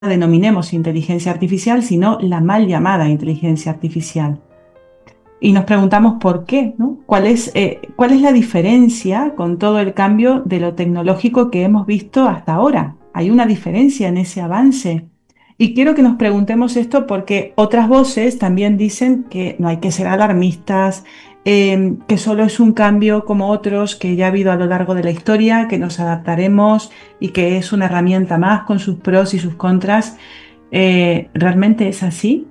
denominemos inteligencia artificial, sino la mal llamada inteligencia artificial. Y nos preguntamos por qué, ¿no? ¿Cuál es la diferencia con todo el cambio de lo tecnológico que hemos visto hasta ahora? ¿Hay una diferencia en ese avance? Y quiero que nos preguntemos esto porque otras voces también dicen que no hay que ser alarmistas, que solo es un cambio como otros que ya ha habido a lo largo de la historia, que nos adaptaremos y que es una herramienta más con sus pros y sus contras. ¿Realmente es así?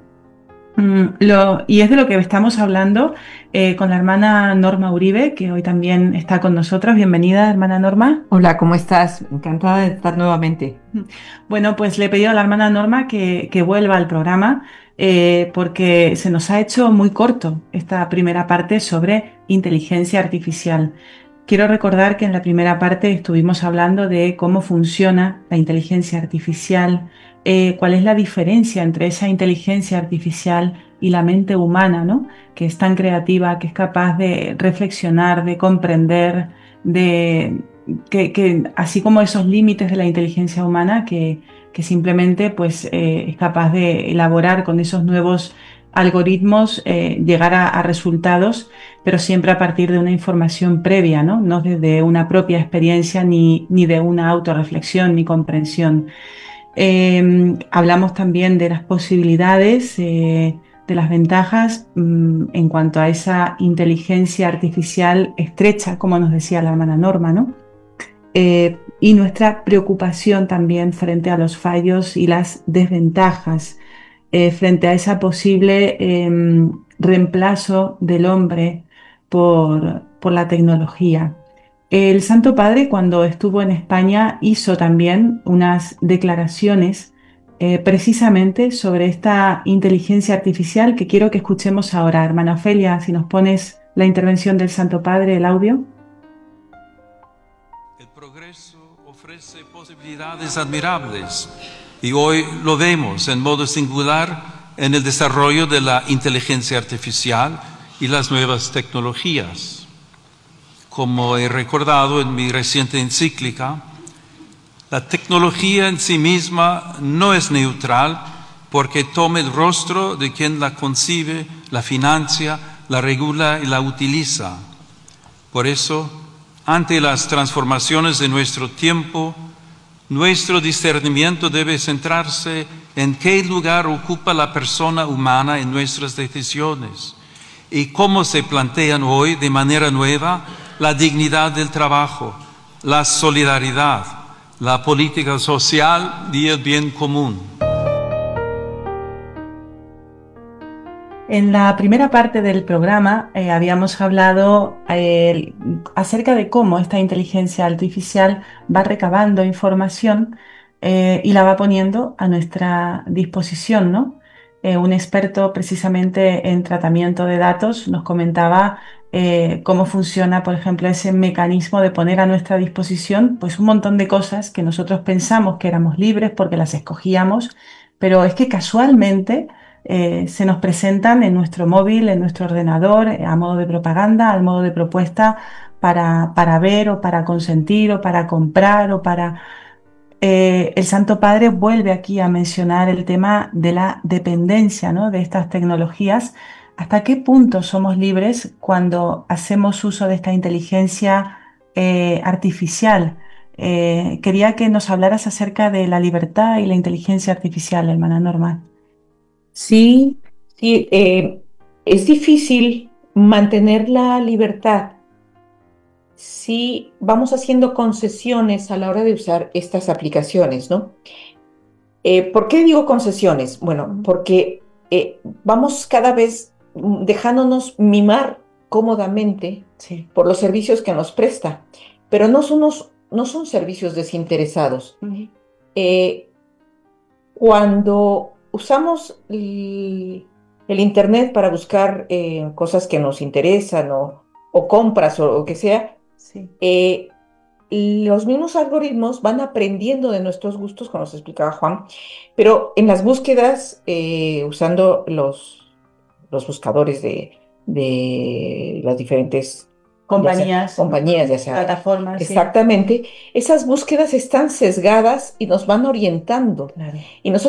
Y es de lo que estamos hablando con la hermana Norma Uribe, que hoy también está con nosotros. Bienvenida, hermana Norma. Hola, ¿cómo estás? Encantada de estar nuevamente. Bueno, pues le he pedido a la hermana Norma que vuelva al programa porque se nos ha hecho muy corto esta primera parte sobre inteligencia artificial. Quiero recordar que en la primera parte estuvimos hablando de cómo funciona la inteligencia artificial, cuál es la diferencia entre esa inteligencia artificial y la mente humana, ¿no? Que es tan creativa, que es capaz de reflexionar, de comprender, de que así como esos límites de la inteligencia humana, que simplemente pues, es capaz de elaborar con esos nuevos algoritmos, llegar a resultados, pero siempre a partir de una información previa, ¿no? No desde una propia experiencia ni de una autorreflexión ni comprensión. Hablamos también de las posibilidades, de las ventajas en cuanto a esa inteligencia artificial estrecha, como nos decía la hermana Norma, ¿no? Y nuestra preocupación también frente a los fallos y las desventajas, frente a ese posible reemplazo del hombre por la tecnología. El Santo Padre, cuando estuvo en España, hizo también unas declaraciones precisamente sobre esta inteligencia artificial que quiero que escuchemos ahora. Hermana Ofelia, si nos pones la intervención del Santo Padre, el audio. El progreso ofrece posibilidades admirables y hoy lo vemos en modo singular en el desarrollo de la inteligencia artificial y las nuevas tecnologías. Como he recordado en mi reciente encíclica, la tecnología en sí misma no es neutral porque toma el rostro de quien la concibe, la financia, la regula y la utiliza. Por eso, ante las transformaciones de nuestro tiempo, nuestro discernimiento debe centrarse en qué lugar ocupa la persona humana en nuestras decisiones y cómo se plantean hoy de manera nueva la dignidad del trabajo, la solidaridad, la política social y el bien común. En la primera parte del programa habíamos hablado acerca de cómo esta inteligencia artificial va recabando información y la va poniendo a nuestra disposición, ¿no? Un experto precisamente en tratamiento de datos nos comentaba cómo funciona, por ejemplo, ese mecanismo de poner a nuestra disposición pues un montón de cosas que nosotros pensamos que éramos libres porque las escogíamos, pero es que casualmente se nos presentan en nuestro móvil, en nuestro ordenador, a modo de propaganda, al modo de propuesta para ver o para consentir o para comprar o para... el Santo Padre vuelve aquí a mencionar el tema de la dependencia, ¿no? De estas tecnologías. ¿Hasta qué punto somos libres cuando hacemos uso de esta inteligencia artificial? Quería que nos hablaras acerca de la libertad y la inteligencia artificial, hermana Norma. Sí, sí, es difícil mantener la libertad si vamos haciendo concesiones a la hora de usar estas aplicaciones, ¿no? ¿Por qué digo concesiones? Bueno, porque vamos cada vez dejándonos mimar cómodamente Sí. por los servicios que nos presta, pero no son servicios desinteresados. Ujú. Eh, Cuando usamos el Internet para buscar cosas que nos interesan o compras o que sea, Sí. eh, los mismos algoritmos van aprendiendo de nuestros gustos, como nos explicaba Juan, pero en las búsquedas, usando los buscadores de las diferentes compañías, ya sea plataformas. Sí. exactamente, esas búsquedas están sesgadas y nos van orientando. Claro. Y nosotros